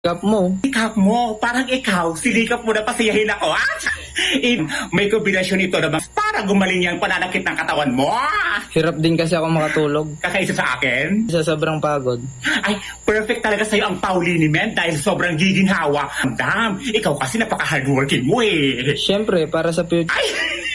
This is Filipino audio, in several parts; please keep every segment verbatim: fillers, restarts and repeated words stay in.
Sikap mo. Sikap mo. Parang ikaw, sinikap mo na pasiyahin ako. Ah! May kombinasyon ito naman para gumaling yung pananakit ng katawan mo. Hirap din kasi ako makatulog. Kakaisa sa akin? Sa sobrang pagod. Ay, perfect talaga sa'yo ang Paulini, men, dahil sobrang giginhawa. Damn, ikaw kasi napaka-hardworking mo eh. Siyempre, para sa future. Ay!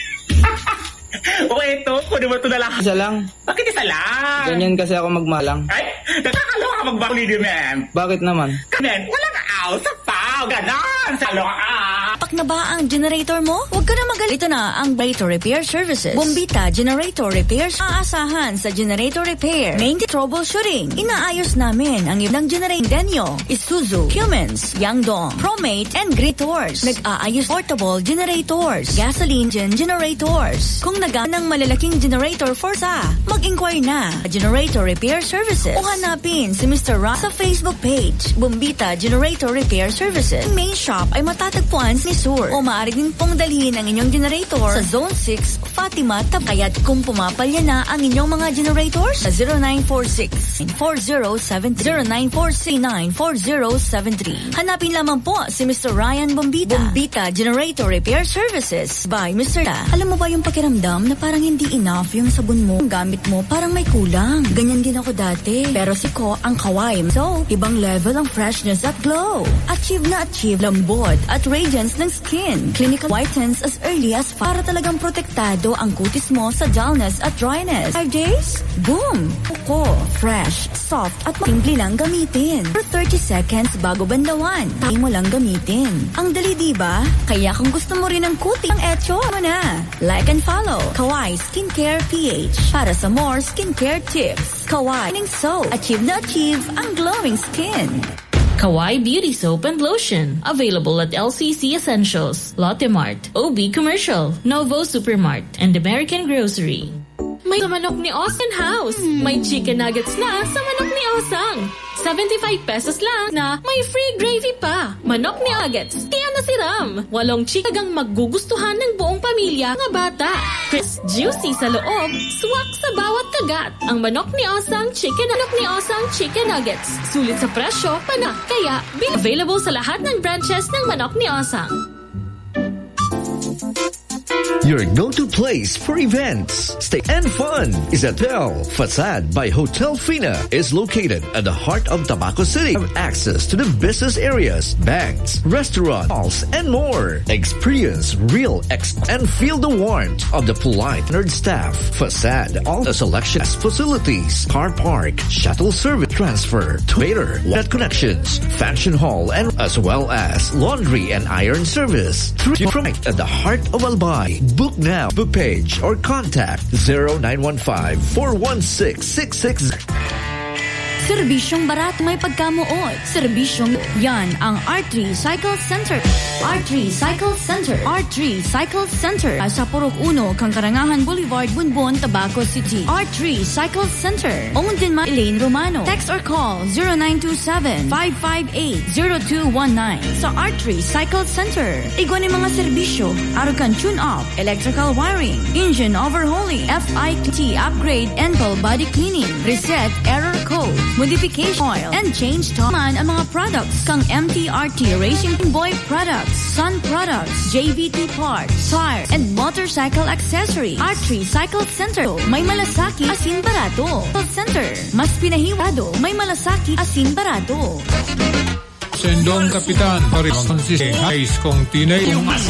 O eto, kunin mo ito na lang. Isa lang. Bakit isa lang? Ganyan kasi ako magmalang. Ay, nakakaloka ka mag-Paulini, men. Bakit naman? Men, wala ka out sa pao, ganon. Salo ka. Pak na ba ang generator mo? Huwag ka na magal. Ito na ang generator repair services. Bombita Generator Repairs. Aasahan sa generator repair. Main troubleshooting. Inaayos namin ang ibang generator. Denyo, Isuzu, Cummins, Yangdong, Promate, and Gritors. Nag-aayos portable generators. Gasoline gen generators. Kung naga ng malalaking generator forza, mag-inquire na. Generator Repair Services. O hanapin si Mister Ra sa Facebook page. Bombita Generator Repair Services. Ang main shop ay matatagpuan ni Sur. O maaari din pong dalhin ang inyong generator sa Zone six, Fatima, Tabayat. Kung pumapalya na ang inyong mga generators sa zero nine four six, four zero seven, zero nine four six nine, four zero seven three. Hanapin lamang po si Mister Ryan Bombita. Bombita Generator Repair Services by Mister Da. Alam mo ba yung pakiramdam na parang hindi enough yung sabon mo? Ang gamit mo parang may kulang. Ganyan din ako dati. Pero si Ko ang Kawai. So, ibang level ang freshness at glow. Achieve na achieve lambot at radiance ng skin. Clinical whitens as early as para talagang protektado ang kutis mo sa dullness at dryness. Five days? Boom! Ko, fresh, soft at simple lang gamitin. For thirty seconds bago bandawan. Tayo mo lang gamitin. Ang dali diba? Kaya kung gusto mo rin ng kuti ang etyo mo na. Like and follow Kawai Skincare P H para sa more skincare tips. Kawai Soap. Achieve na achieve ang glowing skin. Kawai Beauty Soap and Lotion. Available at L C C Essentials, Lotte Mart, O B Commercial, Novo Supermart, and American Grocery. May manok ni Austin House. May chicken nuggets na sa manok ni Osang. seventy-five pesos lang na may free gravy pa. Manok ni Nuggets. Kaya nasiram. Walong chikagang magugustuhan ng buong pamilya nga bata. Crisp, juicy sa loob, swak sa bawat kagat. Ang manok ni Osang Chicken Manok ni Osang Chicken Nuggets. Sulit sa presyo, pana. Kaya, available sa lahat ng branches ng manok ni Osang. Your go-to place for events, stay and fun is Hotel Facade by Hotel Fina is located at the heart of Tabaco City. Have access to the business areas, banks, restaurants, malls, and more. Experience real ex and feel the warmth of the polite nerd staff. Facade, all the selection facilities, car park, shuttle service, transfer, Twitter, net connections, function hall, and as well as laundry and iron service. Three from at the heart of Albay. Book now, book page, or contact zero nine one five, four one six, six six. Serbisyong barat may pagkamuot. Serbisyong yan ang R three Cycle Center. R three Cycle Center. R three Cycle Center. Sa Purok Uno, Kangkarangahan Boulevard, Bunbon, Tabaco City. R three Cycle Center. Owned din ma Elaine Romano. Text or call zero nine two seven, five five eight, zero two one nine. Sa R three Cycle Center. Igwan mga serbisyo. Arukan tune-up, electrical wiring, engine overhauling, F I T upgrade, and full body cleaning. Reset error code. Modification oil and change taman ang mga products kang M T R T Racing Boy products, Sun products, J V T parts, tires, and motorcycle accessory. R three Cycle Center. May malasaki asin barato. Center. Mas pinahiwado. May malasaki asin barato. Sendong Kapitan Paris Consiste Hais Kong Tinay